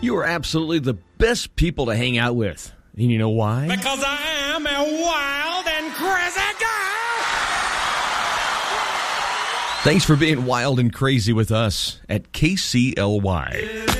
You are absolutely the best people to hang out with. And you know why? Because I am a wild and crazy girl. Thanks for being wild and crazy with us at KCLY.